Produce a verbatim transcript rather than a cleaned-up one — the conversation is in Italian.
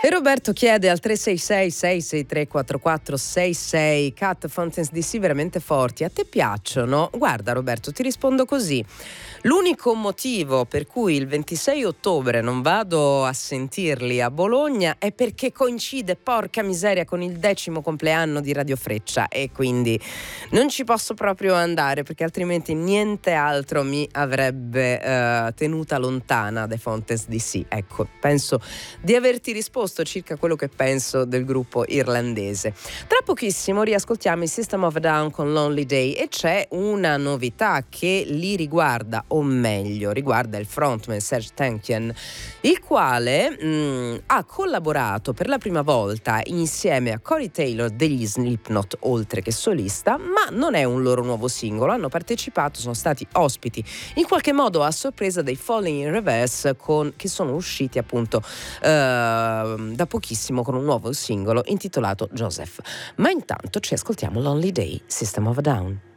E Roberto chiede al tre sei sei sei sei tre quattro quattro sei sei: Cat Fountains D C veramente forti, a te piacciono? Guarda Roberto, ti rispondo così: l'unico motivo per cui il ventisei ottobre non vado a sentirli a Bologna è perché coincide, porca miseria, con il decimo compleanno di Radio Freccia, e quindi non ci posso proprio andare, perché altrimenti niente altro mi avrebbe eh, tenuta lontana dai Fountains D C. Ecco, penso di averti risposto circa quello che penso del gruppo irlandese. Tra pochissimo riascoltiamo i System of a Down con Lonely Day, e c'è una novità che li riguarda, o meglio riguarda il frontman Serge Tankian, il quale mh, ha collaborato per la prima volta insieme a Corey Taylor degli Slipknot, oltre che solista, ma non è un loro nuovo singolo. Hanno partecipato, sono stati ospiti in qualche modo a sorpresa dei Falling in Reverse, con, che sono usciti appunto uh, da pochissimo con un nuovo singolo intitolato Joseph. Ma intanto ci ascoltiamo Lonely Day, System of a Down.